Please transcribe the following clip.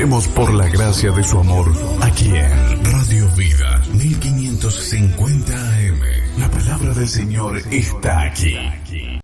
Oremos por la gracia de su amor aquí en Radio Vida 1550 AM. La palabra del Señor está aquí.